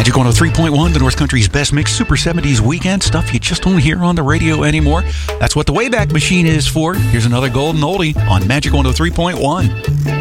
Magic 103.1, the North Country's best mix, Super 70s weekend stuff you just don't hear on the radio anymore. That's what the Wayback Machine is for. Here's another golden oldie on Magic 103.1.